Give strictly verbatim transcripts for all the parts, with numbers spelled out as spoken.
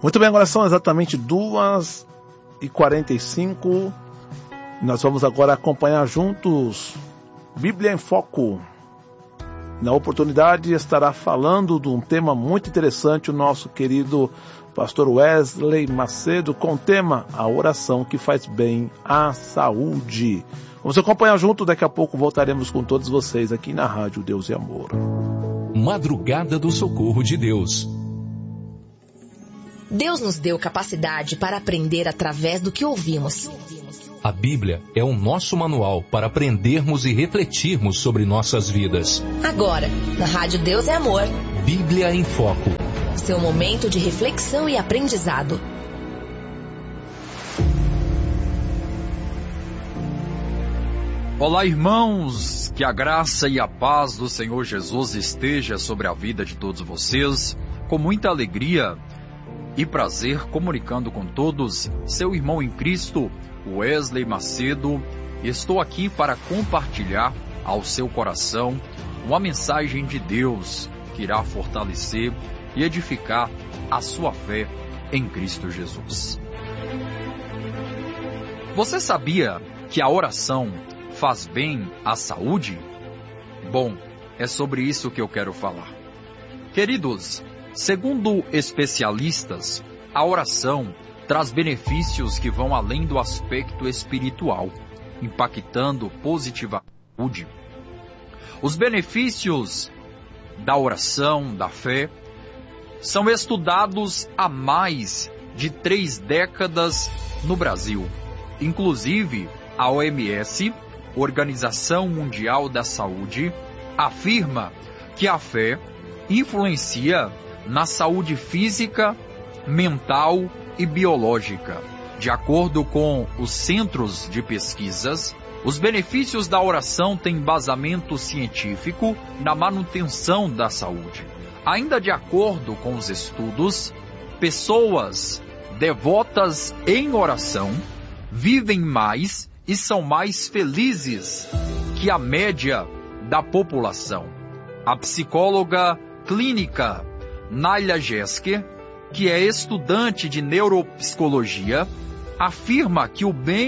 Muito bem, agora são exatamente duas e quarenta e cinco. Nós vamos agora acompanhar juntos Bíblia em Foco. Na oportunidade estará falando de um tema muito interessante o nosso querido pastor Wesley Macedo, com o tema A Oração que Faz Bem à Saúde. Vamos acompanhar junto, daqui a pouco voltaremos com todos vocês aqui na Rádio Deus e Amor. Madrugada do Socorro de Deus. Deus nos deu capacidade para aprender através do que ouvimos. A Bíblia é o nosso manual para aprendermos e refletirmos sobre nossas vidas. Agora, na Rádio Deus é Amor. Bíblia em Foco. Seu momento de reflexão e aprendizado. Olá, irmãos, que a graça e a paz do Senhor Jesus esteja sobre a vida de todos vocês. Com muita alegria e prazer, comunicando com todos, seu irmão em Cristo, Wesley Macedo. Estou aqui para compartilhar ao seu coração uma mensagem de Deus que irá fortalecer e edificar a sua fé em Cristo Jesus. Você sabia que a oração faz bem à saúde? Bom, é sobre isso que eu quero falar. Queridos, segundo especialistas, a oração traz benefícios que vão além do aspecto espiritual, impactando positivamente a saúde. Os benefícios da oração, da fé, são estudados há mais de três décadas no Brasil. Inclusive, a O M S, Organização Mundial da Saúde, afirma que a fé influencia na saúde física, mental e biológica. De acordo com os centros de pesquisas, os benefícios da oração têm embasamento científico na manutenção da saúde. Ainda de acordo com os estudos, pessoas devotas em oração vivem mais e são mais felizes que a média da população. A psicóloga clínica Naila Jesker, que é estudante de neuropsicologia, afirma que o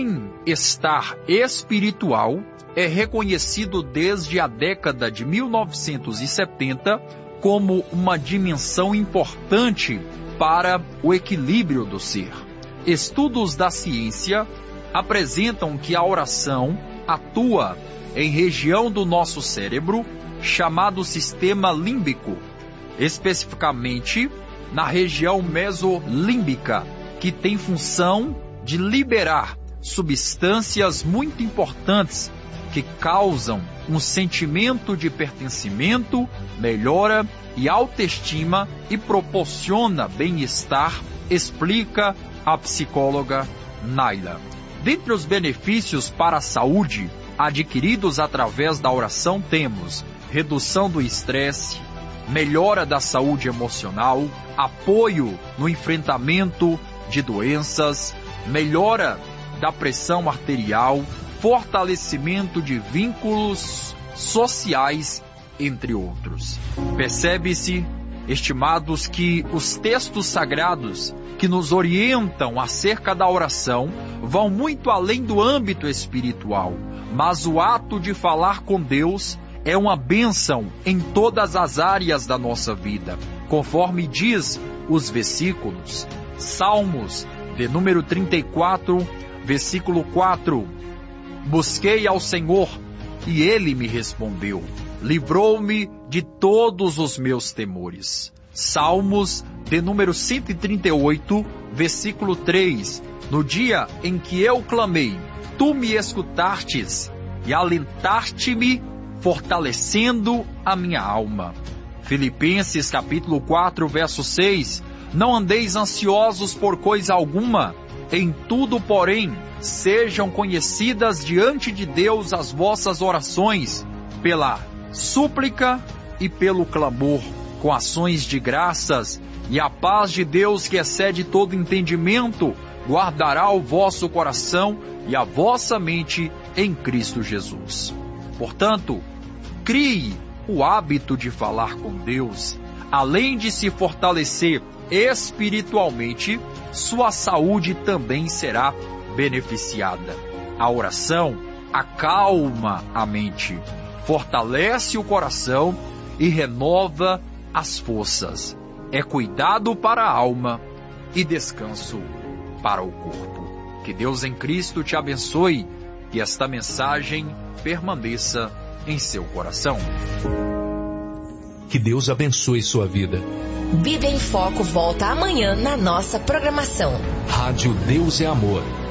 bem-estar espiritual é reconhecido desde a década de mil novecentos e setenta como uma dimensão importante para o equilíbrio do ser. Estudos da ciência apresentam que a oração atua em região do nosso cérebro chamado sistema límbico, especificamente na região mesolímbica, que tem função de liberar substâncias muito importantes que causam um sentimento de pertencimento, melhora e autoestima e proporciona bem-estar, explica a psicóloga Naila. Dentre os benefícios para a saúde adquiridos através da oração temos redução do estresse, melhora da saúde emocional, apoio no enfrentamento de doenças, melhora da pressão arterial, fortalecimento de vínculos sociais, entre outros. Percebe-se, estimados, que os textos sagrados que nos orientam acerca da oração vão muito além do âmbito espiritual, mas o ato de falar com Deus é uma bênção em todas as áreas da nossa vida, conforme diz os versículos. Salmos, de número trinta e quatro, versículo quatro. Busquei ao Senhor, e Ele me respondeu. Livrou-me de todos os meus temores. Salmos, de número cento e trinta e oito, versículo três. No dia em que eu clamei, tu me escutastes e alentaste-me, fortalecendo a minha alma. Filipenses, capítulo quatro, verso seis. Não andeis ansiosos por coisa alguma, em tudo, porém, sejam conhecidas diante de Deus as vossas orações, pela súplica e pelo clamor, com ações de graças, e a paz de Deus, que excede todo entendimento, guardará o vosso coração e a vossa mente em Cristo Jesus. Portanto, crie o hábito de falar com Deus, além de se fortalecer espiritualmente, sua saúde também será beneficiada. A oração acalma a mente, fortalece o coração e renova as forças. É cuidado para a alma e descanso para o corpo. Que Deus em Cristo te abençoe, que esta mensagem permaneça em seu coração. Que Deus abençoe sua vida. Bíblia em Foco volta amanhã na nossa programação. Rádio Deus é Amor.